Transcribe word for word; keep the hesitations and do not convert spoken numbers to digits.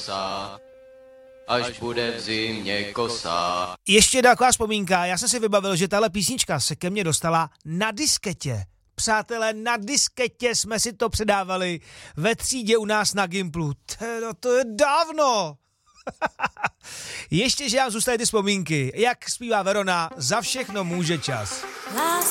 rosa, až bude v zimě kosa. Ještě jedna taková vzpomínka, já jsem si vybavil, že tahle písnička se ke mně dostala na disketě. Přátelé, na disketě jsme si to předávali ve třídě u nás na Gimplu. Teda to je dávno. Ještě, že nám zůstaly ty vzpomínky. Jak zpívá Verona, za všechno může čas.